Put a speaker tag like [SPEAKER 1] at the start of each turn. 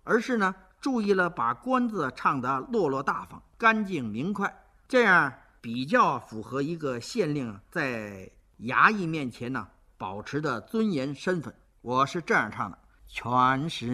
[SPEAKER 1] 而是呢注意了把官字唱得落落大方、干净明快，这样比较符合一个县令在衙役面前呢保持的尊严身份。我是这样唱的：全是